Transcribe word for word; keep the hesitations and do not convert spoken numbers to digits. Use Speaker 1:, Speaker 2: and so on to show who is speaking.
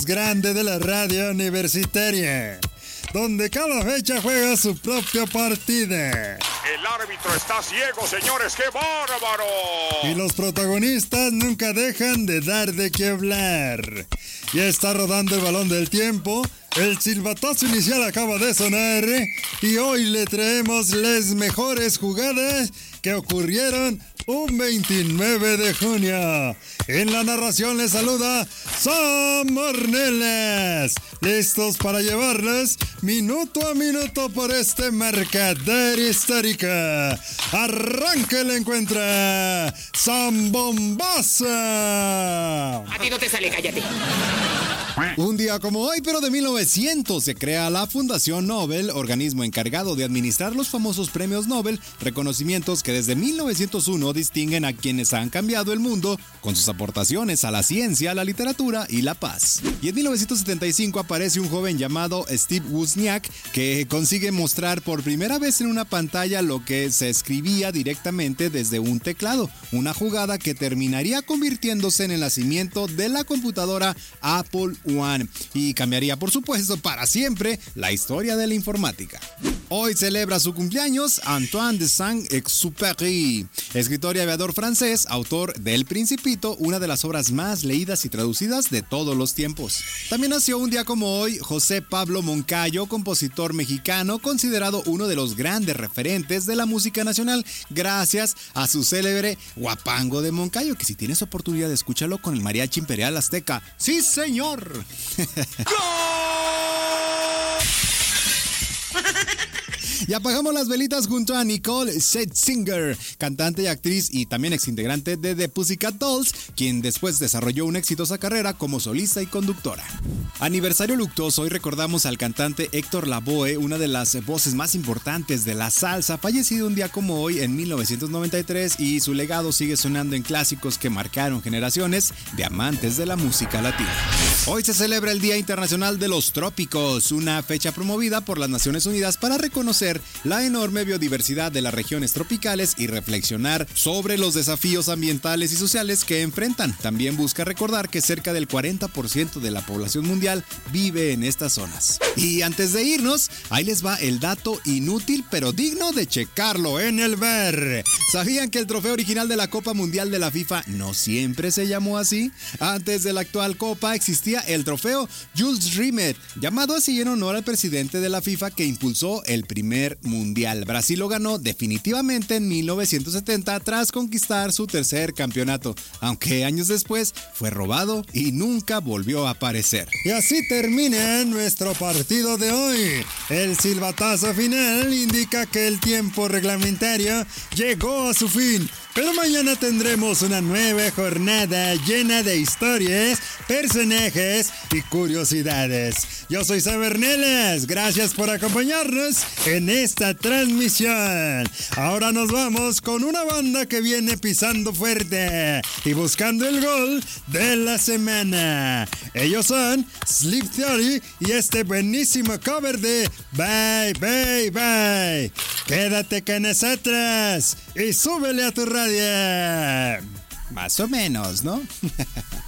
Speaker 1: grande de la radio universitaria, donde cada fecha juega su propio partido.
Speaker 2: El árbitro está ciego, señores, ¡qué bárbaro!
Speaker 1: Y los protagonistas nunca dejan de dar de qué hablar. Ya está rodando el balón del tiempo, el silbatazo inicial acaba de sonar y hoy le traemos las mejores jugadas que ocurrieron un veintinueve de junio. En la narración les saluda Sam Ornelas, listos para llevarles minuto a minuto por este marcador histórico. Arranque el encuentro, Sam Bombaza.
Speaker 3: A ti no te sale, cállate.
Speaker 4: Un día como hoy, pero de mil novecientos, se crea la Fundación Nobel, organismo encargado de administrar los famosos premios Nobel, reconocimientos que desde mil novecientos uno distinguen a quienes han cambiado el mundo con sus aportaciones a la ciencia, la literatura y la paz. Y en mil novecientos setenta y cinco aparece un joven llamado Steve Wozniak que consigue mostrar por primera vez en una pantalla lo que se escribía directamente desde un teclado, una jugada que terminaría convirtiéndose en el nacimiento de la computadora Apple One y cambiaría, por supuesto, para siempre la historia de la informática. Hoy celebra su cumpleaños Antoine de Saint-Exupéry, escritor y aviador francés, autor de El Principito, una de las obras más leídas y traducidas de todos los tiempos. También nació un día como hoy José Pablo Moncayo, compositor mexicano, considerado uno de los grandes referentes de la música nacional, gracias a su célebre Guapango de Moncayo, que si tienes oportunidad de escúchalo con el Mariachi Imperial Azteca. ¡Sí, señor! Y apagamos las velitas junto a Nicole Scherzinger, cantante y actriz y también exintegrante de The Pussycat Dolls, quien después desarrolló una exitosa carrera como solista y conductora. Aniversario luctuoso, hoy recordamos al cantante Héctor Lavoe, una de las voces más importantes de la salsa, fallecido un día como hoy en mil novecientos noventa y tres, y su legado sigue sonando en clásicos que marcaron generaciones de amantes de la música latina. Hoy se celebra el Día Internacional de los Trópicos, una fecha promovida por las Naciones Unidas para reconocer la enorme biodiversidad de las regiones tropicales y reflexionar sobre los desafíos ambientales y sociales que enfrentan. También busca recordar que cerca del cuarenta por ciento de la población mundial vive en estas zonas. Y antes de irnos, ahí les va el dato inútil pero digno de checarlo en el V A R. ¿Sabían que el trofeo original de la Copa Mundial de la FIFA no siempre se llamó así? Antes de la actual Copa existía el trofeo Jules Rimet, llamado así en honor al presidente de la FIFA que impulsó el primer mundial. Brasil lo ganó definitivamente en mil novecientos setenta tras conquistar su tercer campeonato, aunque años después fue robado y nunca volvió a aparecer.
Speaker 1: Y así termina nuestro partido de hoy. El silbatazo final indica que el tiempo reglamentario llegó a su fin. Pero mañana tendremos una nueva jornada llena de historias, personajes y curiosidades. Yo soy Sam Ornelas, gracias por acompañarnos en esta transmisión. Ahora nos vamos con una banda que viene pisando fuerte y buscando el gol de la semana. Ellos son Sleep Theory y este buenísimo cover de Bye, Bye, Bye. Quédate con nosotros y súbele a tu radio.
Speaker 4: Más o menos, ¿no?